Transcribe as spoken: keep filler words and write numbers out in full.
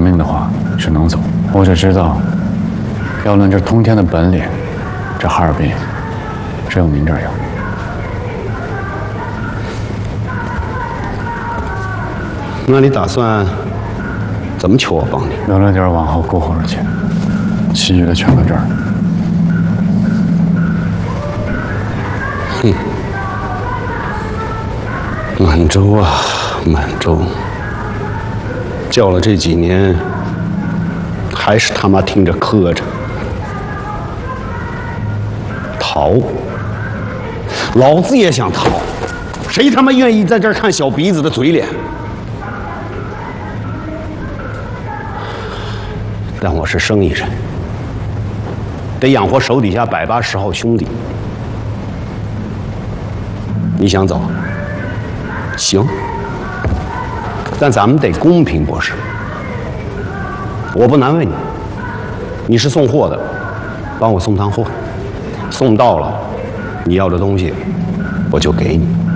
命的话是能走。我只知道，要论这通天的本领，这哈尔滨只有您这儿有。 那你打算怎么求我帮你？ 留了点往后过活的钱，其余的全搁这儿。 哼，满洲啊，满洲，叫了这几年，还是他妈听着磕碜。逃，老子也想逃，谁他妈愿意在这儿看小鼻子的嘴脸？但我是生意人，得养活手底下百八十号兄弟。你想走？行，但咱们得公平，博士。我不难为你，你是送货的，帮我送趟货，送到了，你要的东西我就给你。